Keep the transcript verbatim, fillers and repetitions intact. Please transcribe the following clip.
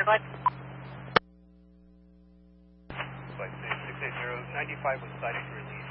Flight six eight zero, ninety-five was sighted to release.